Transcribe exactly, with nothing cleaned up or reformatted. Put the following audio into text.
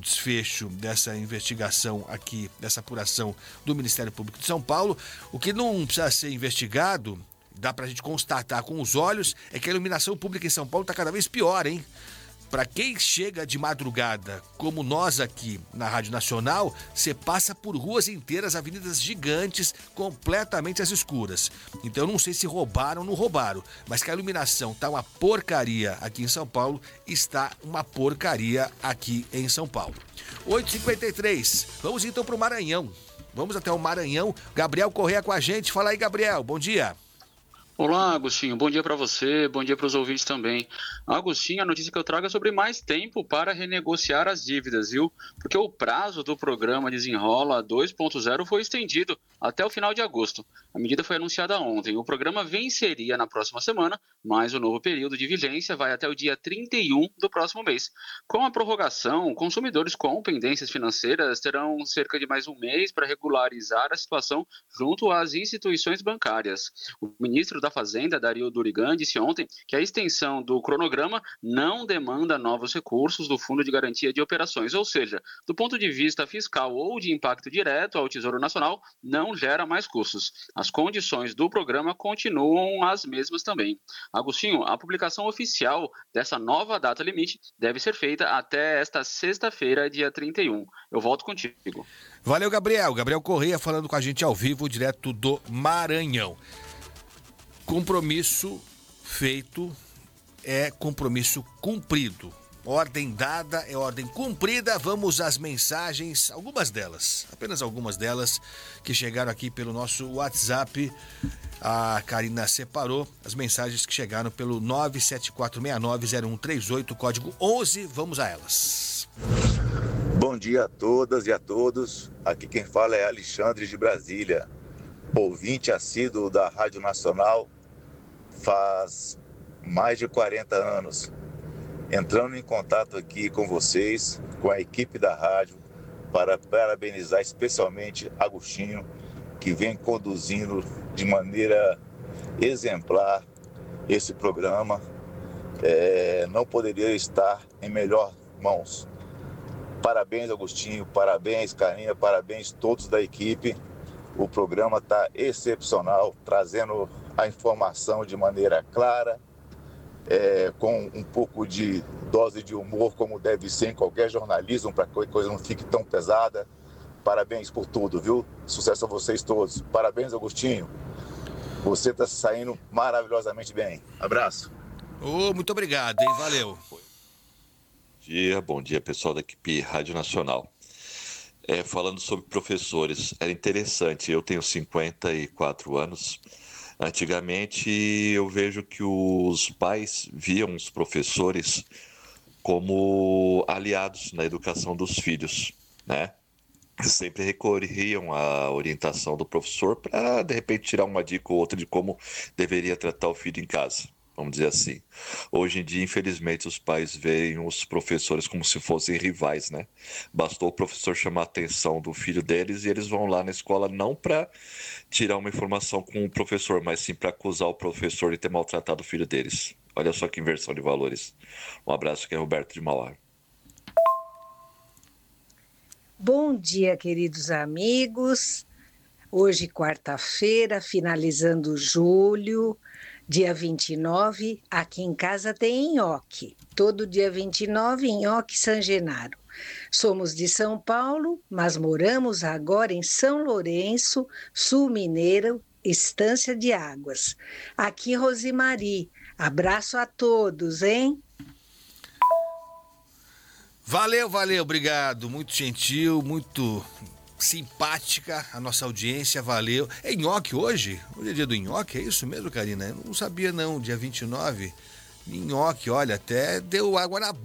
desfecho dessa investigação aqui, dessa apuração do Ministério Público de São Paulo. O que não precisa ser investigado, dá pra gente constatar com os olhos, é que a iluminação pública em São Paulo tá cada vez pior, hein? Para quem chega de madrugada, como nós aqui na Rádio Nacional, você passa por ruas inteiras, avenidas gigantes, completamente às escuras. Então eu não sei se roubaram ou não roubaram, mas que a iluminação tá uma porcaria aqui em São Paulo, está uma porcaria aqui em São Paulo. oito e cinquenta e três, vamos então para o Maranhão. Vamos até o Maranhão. Gabriel Correia com a gente. Fala aí, Gabriel, bom dia. Olá, Agostinho. Bom dia para você, bom dia para os ouvintes também. Agostinho, a notícia que eu trago é sobre mais tempo para renegociar as dívidas, viu? Porque o prazo do programa Desenrola dois ponto zero foi estendido até o final de agosto. A medida foi anunciada ontem. O programa venceria na próxima semana, mas o novo período de vigência vai até o dia trinta e um do próximo mês. Com a prorrogação, consumidores com pendências financeiras terão cerca de mais um mês para regularizar a situação junto às instituições bancárias. O ministro da Fazenda, Dario Durigan, disse ontem que a extensão do cronograma não demanda novos recursos do Fundo de Garantia de Operações, ou seja, do ponto de vista fiscal ou de impacto direto ao Tesouro Nacional, não gera mais custos. As condições do programa continuam as mesmas também. Agostinho, a publicação oficial dessa nova data limite deve ser feita até esta sexta-feira, dia trinta e um. Eu volto contigo. Valeu, Gabriel. Gabriel Correia falando com a gente ao vivo, direto do Maranhão. Compromisso feito é compromisso cumprido. Ordem dada é ordem cumprida. Vamos às mensagens, algumas delas, apenas algumas delas que chegaram aqui pelo nosso WhatsApp. A Karina separou as mensagens que chegaram pelo nove sete quatro seis nove zero um três oito, código onze. Vamos a elas. Bom dia a todas e a todos. Aqui quem fala é Alexandre de Brasília, ouvinte assíduo da Rádio Nacional faz mais de quarenta anos. Entrando em contato aqui com vocês, com a equipe da rádio, para parabenizar especialmente Agostinho, que vem conduzindo de maneira exemplar esse programa. É, não poderia estar em melhor mãos. Parabéns, Agostinho, parabéns, Carinha, parabéns todos da equipe. O programa está excepcional, trazendo a informação de maneira clara, é, com um pouco de dose de humor, como deve ser em qualquer jornalismo, para que a coisa não fique tão pesada. Parabéns por tudo, viu? Sucesso a vocês todos. Parabéns, Agostinho. Você está saindo maravilhosamente bem. Abraço. Oh, muito obrigado, hein? Valeu. Bom dia, bom dia, pessoal da equipe Rádio Nacional. É, falando sobre professores, era interessante, eu tenho cinquenta e quatro anos. Antigamente eu vejo que os pais viam os professores como aliados na educação dos filhos, né? Sempre recorriam à orientação do professor para, de repente, tirar uma dica ou outra de como deveria tratar o filho em casa, vamos dizer assim. Hoje em dia, infelizmente, os pais veem os professores como se fossem rivais, né? Bastou o professor chamar a atenção do filho deles e eles vão lá na escola não para tirar uma informação com o professor, mas sim para acusar o professor de ter maltratado o filho deles. Olha só que inversão de valores. Um abraço, que é Roberto de Mauá. Bom dia, queridos amigos. Hoje, quarta-feira, finalizando julho, dia vinte e nove, aqui em casa tem nhoque. Todo dia vinte e nove, nhoque San Genaro. Somos de São Paulo, mas moramos agora em São Lourenço, Sul Mineiro, Estância de Águas. Aqui, Rosimari. Abraço a todos, hein? Valeu, valeu, obrigado. Muito gentil, muito simpática a nossa audiência, valeu. É nhoque hoje? Hoje é dia do nhoque, é isso mesmo, Karina? Eu não sabia não, dia vinte e nove. Nhoque, olha, até deu água na